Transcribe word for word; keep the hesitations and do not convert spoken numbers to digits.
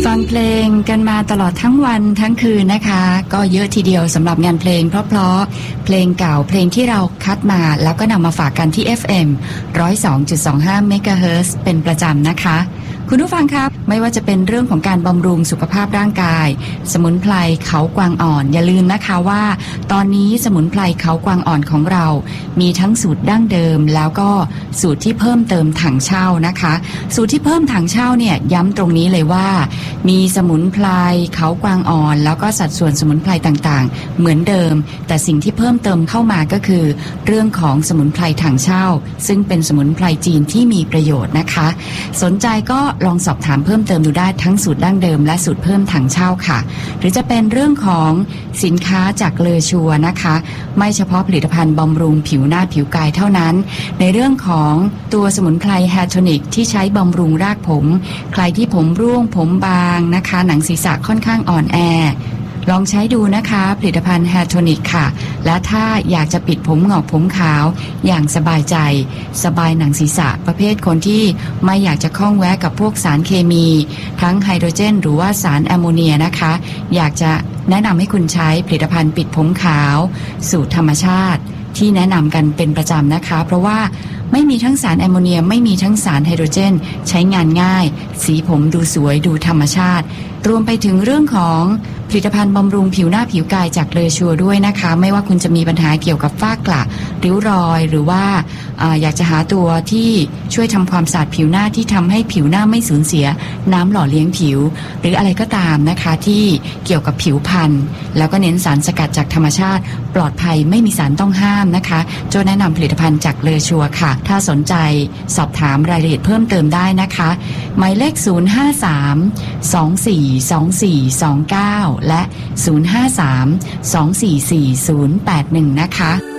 ฟังเพลงกันมาตลอดทั้งวันทั้งคืนนะคะก็เยอะทีเดียวสำหรับงานเพลงเพราะๆเพลงเก่าเพลงที่เราคัดมาแล้วก็นำมาฝากกันที่ เอฟ เอ็ม หนึ่งศูนย์สองจุดสองห้า เมกะเฮิรตซ์เป็นประจำนะคะคุณผู้ฟังครับไม่ว่าจะเป็นเรื่องของการบำรุงสุขภาพร่างกายสมุนไพรเขากวางอ่อนอย่าลืมนะคะว่าตอนนี้สมุนไพรเขากวางอ่อนของเรามีทั้งสูตรดั้งเดิมแล้วก็สูตรที่เพิ่มเติมถังเช่านะคะสูตรที่เพิ่มถังเช่าเนี่ยย้ำตรงนี้เลยว่ามีสมุนไพรเขากวางอ่อนแล้วก็สัดส่วนสมุนไพรต่างๆเหมือนเดิมแต่สิ่งที่เพิ่มเติมเข้ามาก็คือเรื่องของสมุนไพรถังเช่าซึ่งเป็นสมุนไพรจีนที่มีประโยชน์นะคะสนใจก็ลองสอบถามเพิ่มเติมดูได้ทั้งสูตรดั้งเดิมและสูตรเพิ่มถังเช่าค่ะหรือจะเป็นเรื่องของสินค้าจากเลอชัวนะคะไม่เฉพาะผลิตภัณฑ์บำรุงผิวหน้าผิวกายเท่านั้นในเรื่องของตัวสมุนไพรแฮร์โทนิกที่ใช้บำรุงรากผมใครที่ผมร่วงผมบางนะคะหนังศีรษะค่อนข้างอ่อนแอลองใช้ดูนะคะผลิตภัณฑ์แฮร์โทนิกค่ะและถ้าอยากจะปิดผมหงอกผมขาวอย่างสบายใจสบายหนังศีรษะประเภทคนที่ไม่อยากจะข้องแวะกับพวกสารเคมีทั้งไฮโดรเจนหรือว่าสารแอมโมเนียนะคะอยากจะแนะนำให้คุณใช้ผลิตภัณฑ์ปิดผมขาวสูตรธรรมชาติที่แนะนำกันเป็นประจำนะคะเพราะว่าไม่มีทั้งสารแอมโมเนียไม่มีทั้งสารไฮโดรเจนใช้งานง่ายสีผมดูสวยดูธรรมชาติรวมไปถึงเรื่องของผลิตภัณฑ์บำรุงผิวหน้าผิวกายจากเลอชัวด้วยนะคะไม่ว่าคุณจะมีปัญหาเกี่ยวกับฝ้ากระริ้วรอยหรือว่า อ, อยากจะหาตัวที่ช่วยทำความสะอาดผิวหน้าที่ทำให้ผิวหน้าไม่สูญเสียน้ำหล่อเลี้ยงผิวหรืออะไรก็ตามนะคะที่เกี่ยวกับผิวพรรณแล้วก็เน้นสารสกัดจากธรรมชาติปลอดภัยไม่มีสารต้องห้ามนะคะโจ้แนะนำผลิตภัณฑ์จากเลอชัวค่ะถ้าสนใจสอบถามรายละเอียดเพิ่มเติมได้นะคะหมายเลขศูนย์ ห้า สาม สอง สี่ สอง สี่ สอง เก้าและศูนย์ ห้า สาม สอง สี่ สี่ ศูนย์ แปด หนึ่งนะคะ